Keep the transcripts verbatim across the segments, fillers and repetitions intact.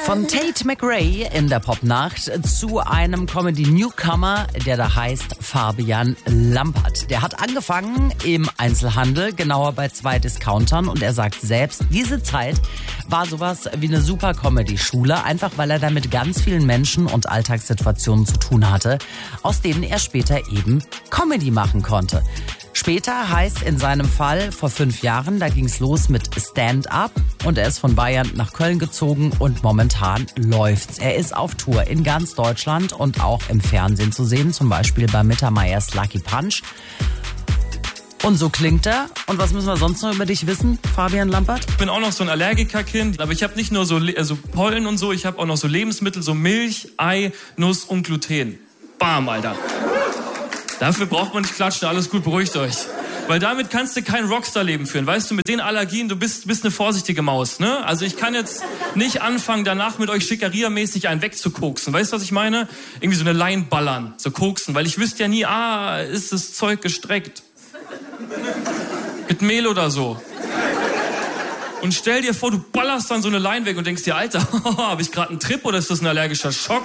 Von Tate McRae in der Popnacht zu einem Comedy-Newcomer, der da heißt Fabian Lampert. Der hat angefangen im Einzelhandel, genauer bei zwei Discountern, und er sagt selbst, diese Zeit war sowas wie eine super Comedy-Schule, einfach weil er da mit ganz vielen Menschen und Alltagssituationen zu tun hatte, aus denen er später eben Comedy machen konnte. Später heißt in seinem Fall vor fünf Jahren, da ging's los mit Stand-Up und er ist von Bayern nach Köln gezogen und momentan läuft's. Er ist auf Tour in ganz Deutschland und auch im Fernsehen zu sehen, zum Beispiel bei Mittermeiers Lucky Punch. Und so klingt er. Und was müssen wir sonst noch über dich wissen, Fabian Lampert? Ich bin auch noch so ein Allergikerkind, aber ich habe nicht nur so also Pollen und so, ich habe auch noch so Lebensmittel, so Milch, Ei, Nuss und Gluten. Bam, Alter. Dafür braucht man nicht klatschen, alles gut, beruhigt euch. Weil damit kannst du kein Rockstar-Leben führen. Weißt du, mit den Allergien, du bist, bist eine vorsichtige Maus, ne? Also ich kann jetzt nicht anfangen, danach mit euch Schickeria-mäßig einen wegzukoksen. Weißt du, was ich meine? Irgendwie so eine Line ballern, so koksen. Weil ich wüsste ja nie, ah, ist das Zeug gestreckt? Mit Mehl oder so. Und stell dir vor, du ballerst dann so eine Line weg und denkst dir, Alter, habe ich gerade einen Trip oder ist das ein allergischer Schock?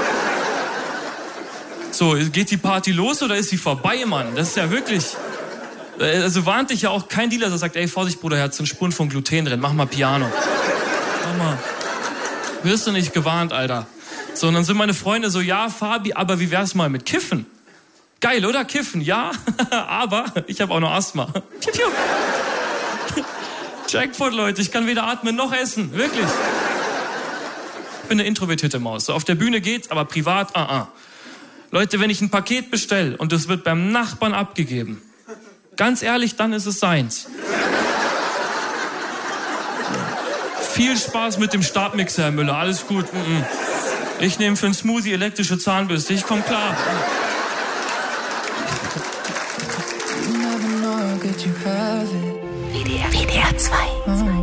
So, geht die Party los oder ist sie vorbei, Mann? Das ist ja wirklich... Also warnt dich ja auch kein Dealer, der sagt, ey, Vorsicht, Bruder, Herz, sind Spuren von Gluten drin, mach mal Piano. Mach mal. Wirst du nicht gewarnt, Alter. So, und dann sind meine Freunde so, ja, Fabi, aber wie wär's mal mit Kiffen? Geil, oder? Kiffen, ja, aber ich habe auch noch Asthma. Piu, piu. Jackpot, Leute, ich kann weder atmen noch essen, wirklich. Ich bin eine introvertierte Maus. So, auf der Bühne geht's, aber privat, ah, ah. Leute, wenn ich ein Paket bestelle und es wird beim Nachbarn abgegeben, ganz ehrlich, dann ist es seins. Viel Spaß mit dem Stabmixer, Herr Müller, alles gut. Ich nehme für einen Smoothie elektrische Zahnbürste, ich komm klar. W D R zwei.